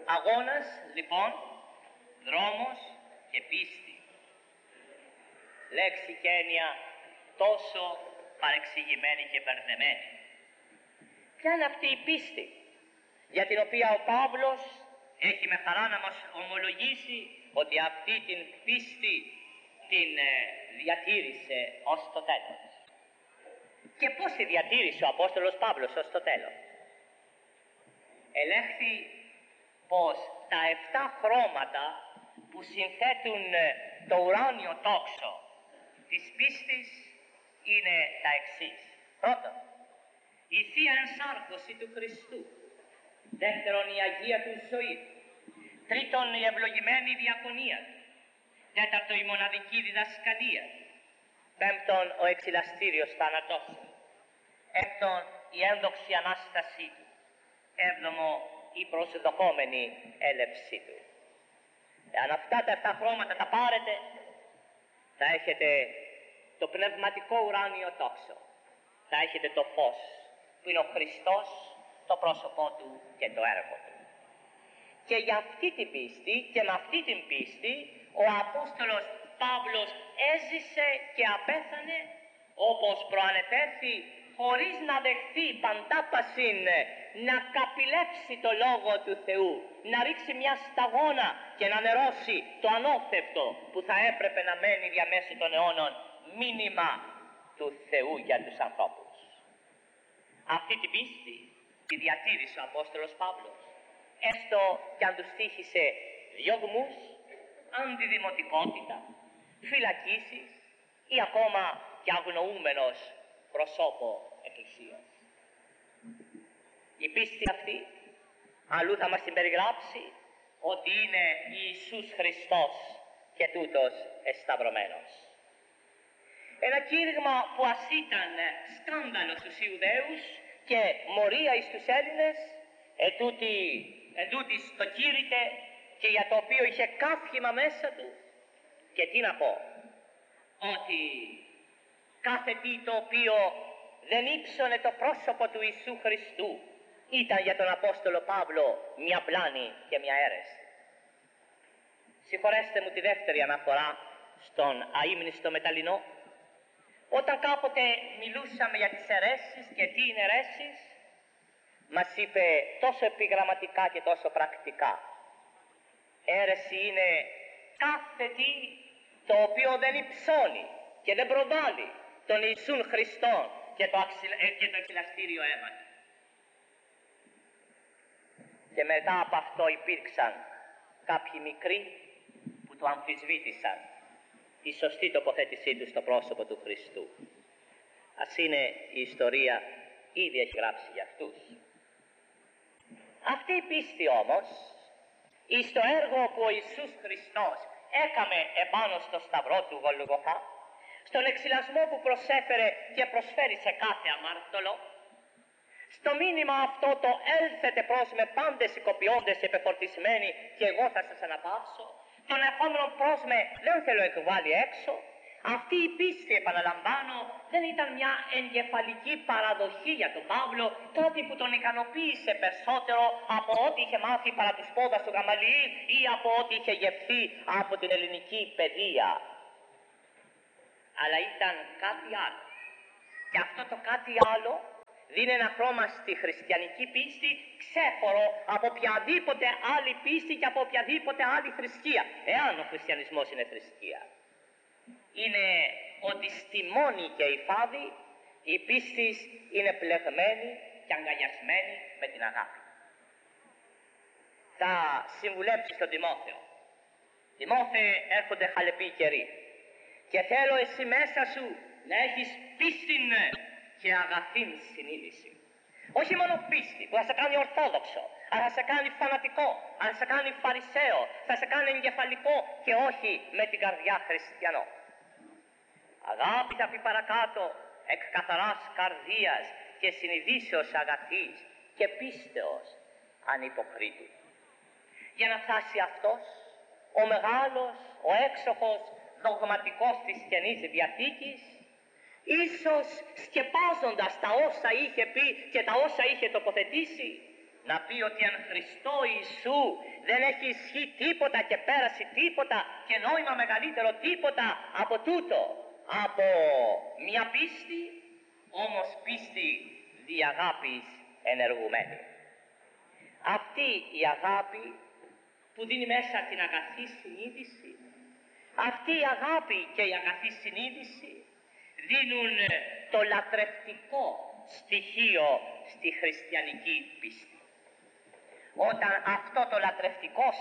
Αγώνας, λοιπόν, δρόμος και πίστη. Λέξη και έννοια τόσο παρεξηγημένη και μπερδεμένη. Ποια είναι αυτή η πίστη για την οποία ο Παύλος έχει με χαρά να μας ομολογήσει ότι αυτή την πίστη την διατήρησε ως το τέλος. Και πώς τη διατήρησε ο Απόστολος Παύλος ως το τέλος? Ελέγχθη πως τα 7 χρώματα που συνθέτουν το ουράνιο τόξο της πίστης είναι τα εξής. Πρώτον, η Θεία Ενσάρκωση του Χριστού. Δεύτερον, η Αγία του ζωή. Τρίτον, η ευλογημένη διακονία. Τέταρτον, η μοναδική διδασκαλία. Πέμπτον, ο εξηλαστήριος θάνατός. Έκτον, η ένδοξη Ανάστασή του. Έβδομο, η προσδοκόμενη έλευσή του. Εάν αυτά τα 7 χρώματα τα πάρετε, θα έχετε το πνευματικό ουράνιο τόξο. Θα έχετε το φως που είναι ο Χριστός, το πρόσωπό του και το έργο του. Και για αυτή την πίστη και με αυτή την πίστη ο Απόστολος Παύλος έζησε και απέθανε, όπως προανετέθη, χωρίς να δεχθεί παντάπασιν να καπηλεύσει το Λόγο του Θεού, να ρίξει μια σταγόνα και να νερώσει το ανώθευτο που θα έπρεπε να μένει διαμέσου των αιώνων μήνυμα του Θεού για τους ανθρώπους. Αυτή την πίστη τη διατήρησε ο Απόστολος Παύλος, έστω κι αν τους τύχησε διωγμούς, αντιδημοτικότητα, φυλακίσεις ή ακόμα και αγνοούμενος προσώπο εκκλησίας. Η πίστη αυτή αλλού θα μας την περιγράψει ότι είναι Ιησούς Χριστός και τούτος εσταυρωμένος. Ένα κήρυγμα που ας ήταν σκάνδαλο στους Ιουδαίους και μορία εις τους Έλληνες, ετούτοις το κήρυτε και για το οποίο είχε καύχημα μέσα του. Και τι να πω, ότι κάθε τι το οποίο δεν ύψωνε το πρόσωπο του Ιησού Χριστού ήταν για τον Απόστολο Παύλο μια πλάνη και μια αίρεση. Συγχωρέστε μου τη δεύτερη αναφορά στον αείμνηστο Μεταλλινό. Όταν κάποτε μιλούσαμε για τις αιρέσεις και τι είναι αιρέσεις, μας είπε τόσο επιγραμματικά και τόσο πρακτικά. Αίρεση είναι κάθε τι το οποίο δεν υψώνει και δεν προβάλλει τον Ιησούν Χριστόν και το εξηλαστήριο αίμα. Και μετά από αυτό υπήρξαν κάποιοι μικροί που το αμφισβήτησαν τη σωστή τοποθέτησή του στο πρόσωπο του Χριστού. Ας είναι η ιστορία ήδη έχει γράψει για αυτούς. Αυτή η πίστη όμως, εις το έργο που ο Ιησούς Χριστός έκαμε επάνω στο σταυρό του Γολγοθά, στον εξηλασμό που προσέφερε και προσφέρει σε κάθε αμάρτωλο, στο μήνυμα αυτό το έλθετε προς με πάντες οικοποιώντες και επεφορτισμένοι και εγώ θα σας αναπαύσω, τον ερχόμενο προς με δεν θέλω εκβάλει έξω. Αυτή η πίστη, επαναλαμβάνω, δεν ήταν μια εγκεφαλική παραδοχή για τον Παύλο, κάτι που τον ικανοποίησε περισσότερο από ό,τι είχε μάθει παρά τους πόδας του Γαμαλιήλ ή από ό,τι είχε γευθεί από την ελληνική παιδεία. Αλλά ήταν κάτι άλλο. Και αυτό το κάτι άλλο δίνει ένα χρώμα στη χριστιανική πίστη ξέφορο από οποιαδήποτε άλλη πίστη και από οποιαδήποτε άλλη θρησκεία, εάν ο χριστιανισμός είναι θρησκεία. Είναι ότι στη μόνη και η φάδη η πίστη είναι πλεγμένη και αγκαλιασμένη με την αγάπη. Θα συμβουλέψει στον Τιμόθεο. Τιμόθε, έρχονται χαλεποί καιροί και θέλω εσύ μέσα σου να έχεις πίστην και αγαθήν συνείδηση. Όχι μόνο πίστη που θα σε κάνει ορθόδοξο, αλλά θα σε κάνει φανατικό, αλλά θα σε κάνει φαρισαίο, θα σε κάνει εγκεφαλικό και όχι με την καρδιά χριστιανό. Αγάπη θα πει παρακάτω, εκ καθαράς καρδίας και συνειδήσεως αγαθής και πίστεως ανυποκρίτου. Για να φτάσει αυτός, ο μεγάλος, ο έξοχος, δογματικός της Καινής Διαθήκης, ίσως σκεπάζοντας τα όσα είχε πει και τα όσα είχε τοποθετήσει, να πει ότι αν Χριστό Ιησού δεν έχει ισχύ τίποτα και πέρασε τίποτα και νόημα μεγαλύτερο τίποτα από τούτο, από μια πίστη, όμως πίστη δι' αγάπης ενεργουμένη. Αυτή η αγάπη που δίνει μέσα την αγαθή συνείδηση, αυτή η αγάπη και η αγαθή συνείδηση δίνουν το λατρευτικό στοιχείο στη χριστιανική πίστη. Όταν αυτό το λατρευτικό